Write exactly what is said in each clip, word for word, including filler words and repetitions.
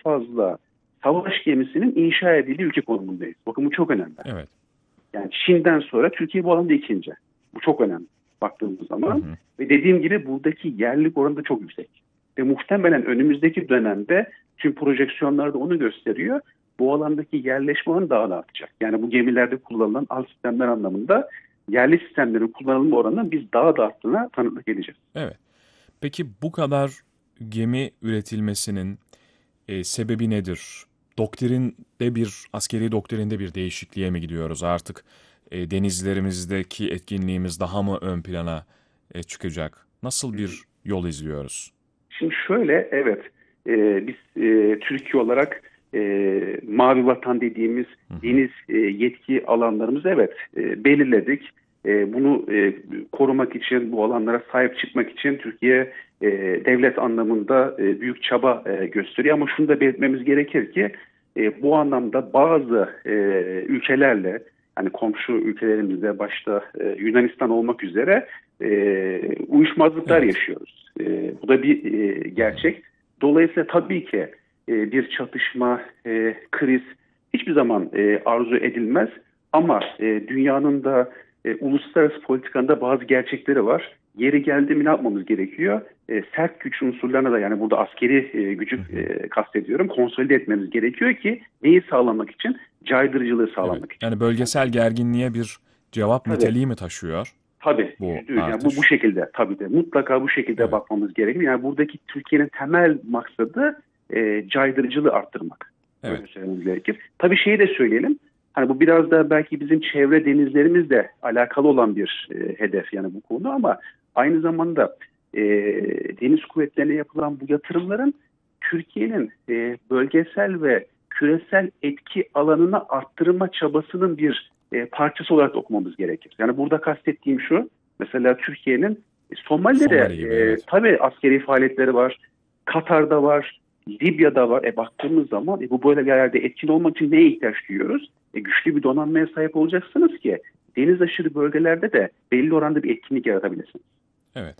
fazla savaş gemisinin inşa edildiği ülke konumundayız. Bakın bu çok önemli. Evet. Yani Çin'den sonra Türkiye bu alanda ikinci. Bu çok önemli baktığımız zaman. Hı hı. Ve dediğim gibi buradaki yerlilik oranı da çok yüksek. Ve muhtemelen önümüzdeki dönemde tüm projeksiyonlar da onu gösteriyor. Bu alandaki yerleşme oranı daha da artacak. Yani bu gemilerde kullanılan alt sistemler anlamında yerli sistemlerin kullanılma oranını biz daha da arttığına tanıklık edeceğiz. Evet. Peki bu kadar gemi üretilmesinin e, sebebi nedir? Doktrinde bir, askeri doktrinde bir değişikliğe mi gidiyoruz? Artık e, denizlerimizdeki etkinliğimiz daha mı ön plana e, çıkacak? Nasıl bir yol izliyoruz? Şimdi şöyle, evet, e, biz e, Türkiye olarak e, mavi vatan dediğimiz hı hı. deniz e, yetki alanlarımızı evet e, belirledik. E, bunu e, korumak için, bu alanlara sahip çıkmak için Türkiye e, devlet anlamında e, büyük çaba e, gösteriyor. Ama şunu da belirtmemiz gerekir ki e, bu anlamda bazı e, ülkelerle, yani komşu ülkelerimizde başta e, Yunanistan olmak üzere e, uyuşmazlıklar evet. yaşıyoruz. E, bu da bir e, gerçek. Dolayısıyla tabii ki e, bir çatışma, e, kriz hiçbir zaman e, arzu edilmez. Ama e, dünyanın da e, uluslararası politikanın bazı gerçekleri var. Yeri geldi mi ne yapmamız gerekiyor? E, sert güç unsurlarına da, yani burada askeri e, gücü e, kastediyorum, konsolide etmemiz gerekiyor ki neyi sağlamak için? Caydırıcılığı sağlamak evet. için. Yani bölgesel gerginliğe bir cevap tabii. niteliği mi taşıyor? Tabii. Bu yani bu, bu şekilde tabii de mutlaka bu şekilde evet. bakmamız gerekir. Yani buradaki Türkiye'nin temel maksadı e, caydırıcılığı arttırmak. Evet. Öyle söylememiz gerekir. Tabii şeyi de söyleyelim. Hani bu biraz da belki bizim çevre denizlerimizle alakalı olan bir e, hedef yani bu konu, ama aynı zamanda e, deniz kuvvetlerine yapılan bu yatırımların Türkiye'nin e, bölgesel ve küresel etki alanını arttırma çabasının bir e, parçası olarak okumamız gerekir. Yani burada kastettiğim şu, mesela Türkiye'nin Somali'de Somali gibi, e, evet. tabii askeri faaliyetleri var, Katar'da var, Libya'da var. E baktığımız zaman e, bu böyle bir yerde etkin olmak için neye ihtiyaç duyuyoruz? E, güçlü bir donanmaya sahip olacaksınız ki deniz aşırı bölgelerde de belli oranda bir etkinlik yaratabilirsiniz. Evet.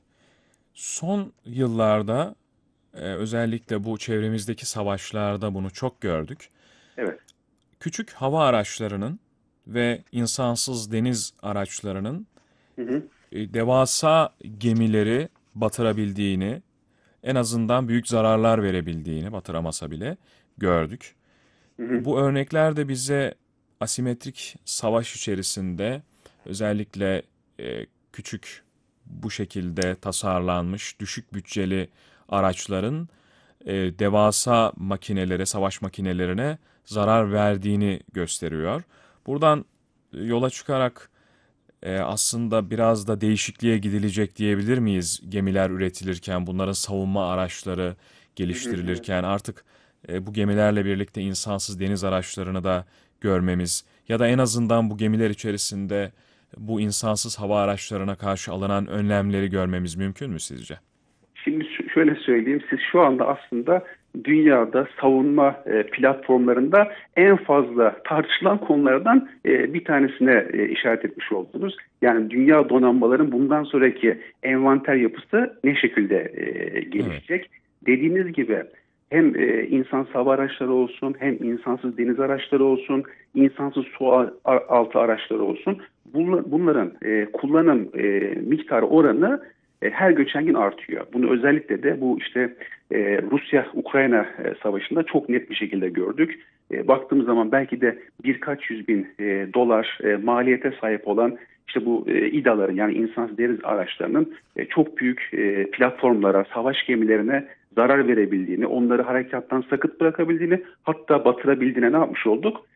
Son yıllarda e, özellikle bu çevremizdeki savaşlarda bunu çok gördük. Evet. Küçük hava araçlarının ve insansız deniz araçlarının hı hı. E, devasa gemileri batırabildiğini, en azından büyük zararlar verebildiğini, batıramasa bile gördük. Hı hı. Bu örnekler de bize asimetrik savaş içerisinde özellikle e, küçük, bu şekilde tasarlanmış düşük bütçeli araçların e, devasa makinelere, savaş makinelerine zarar verdiğini gösteriyor. Buradan yola çıkarak e, aslında biraz da değişikliğe gidilecek diyebilir miyiz? Gemiler üretilirken, bunların savunma araçları geliştirilirken artık e, bu gemilerle birlikte insansız deniz araçlarını da görmemiz ya da en azından bu gemiler içerisinde bu insansız hava araçlarına karşı alınan önlemleri görmemiz mümkün mü sizce? Şimdi şöyle söyleyeyim, siz şu anda aslında dünyada savunma e, platformlarında en fazla tartışılan konulardan e, bir tanesine e, işaret etmiş oldunuz. Yani dünya donanmaların bundan sonraki envanter yapısı ne şekilde e, gelişecek? Evet. Dediğiniz gibi hem e, insansız hava araçları olsun, hem insansız deniz araçları olsun, insansız su altı araçları olsun. Bunların e, kullanım e, miktarı oranı e, her geçen gün artıyor. Bunu özellikle de bu işte e, Rusya-Ukrayna e, savaşında çok net bir şekilde gördük. E, baktığımız zaman belki de birkaç yüz bin e, dolar e, maliyete sahip olan işte bu e, İDA'ların, yani insansız deniz araçlarının e, çok büyük e, platformlara, savaş gemilerine zarar verebildiğini, onları harekattan sakıt bırakabildiğini, hatta batırabildiğine ne yapmış olduk?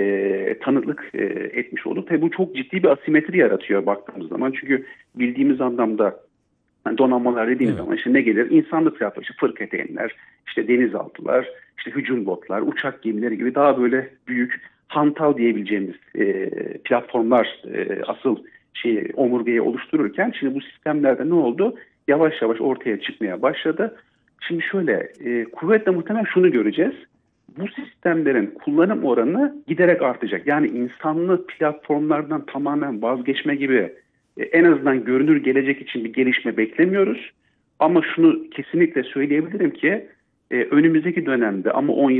E, tanıklık e, etmiş olduk. Tabii bu çok ciddi bir asimetri yaratıyor baktığımız zaman. Çünkü bildiğimiz anlamda donanmalar dediğimiz evet. zaman işte ne gelir? İnsanlık tarafı, işte fırkateynler, işte denizaltılar, işte hücum botlar, uçak gemileri gibi daha böyle büyük, hantal diyebileceğimiz e, platformlar e, asıl şeyi, omurgayı oluştururken şimdi bu sistemlerde ne oldu? Yavaş yavaş ortaya çıkmaya başladı. Şimdi şöyle, e, kuvvetle muhtemelen şunu göreceğiz. Bu sistemlerin kullanım oranı giderek artacak. Yani insanlı platformlardan tamamen vazgeçme gibi e, en azından görünür gelecek için bir gelişme beklemiyoruz. Ama şunu kesinlikle söyleyebilirim ki e, önümüzdeki dönemde, ama on